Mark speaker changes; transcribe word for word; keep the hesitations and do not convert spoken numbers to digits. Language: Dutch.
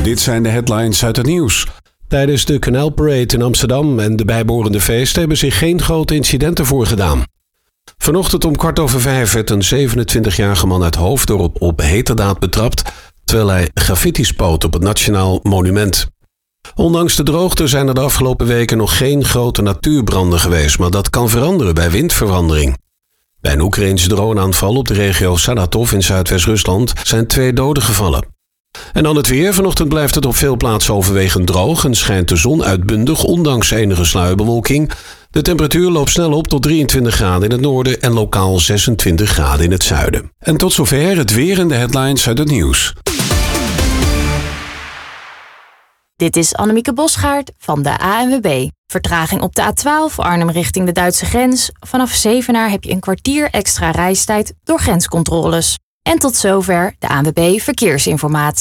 Speaker 1: Dit zijn de headlines uit het nieuws. Tijdens de Canal Parade in Amsterdam en de bijbehorende feesten hebben zich geen grote incidenten voorgedaan. Vanochtend om kwart over vijf werd een zevenentwintigjarige man uit Hoofddorp op heterdaad betrapt, terwijl hij graffiti spoot op het Nationaal Monument. Ondanks de droogte zijn er de afgelopen weken nog geen grote natuurbranden geweest, maar dat kan veranderen bij windverandering. Bij een Oekraïense droneaanval op de regio Saratov in Zuidwest-Rusland zijn twee doden gevallen. En dan het weer. Vanochtend blijft het op veel plaatsen overwegend droog en schijnt de zon uitbundig, ondanks enige sluierbewolking. De temperatuur loopt snel op tot drieëntwintig graden in het noorden en lokaal zesentwintig graden in het zuiden. En tot zover het weer en de headlines uit het nieuws.
Speaker 2: Dit is Annemieke Bosgaard van de A N W B. Vertraging op de A twaalf Arnhem richting de Duitse grens. Vanaf Zevenaar heb je een kwartier extra reistijd door grenscontroles. En tot zover de A N W B Verkeersinformatie.